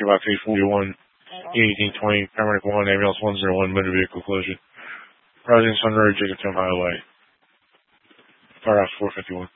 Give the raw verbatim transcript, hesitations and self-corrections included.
Box eight forty-one, eighteen twenty, Paramedic one, Ambulance one oh one, motor vehicle collision. Rising Sun Road, Jacobstown Highway. Fire House four fifty-one.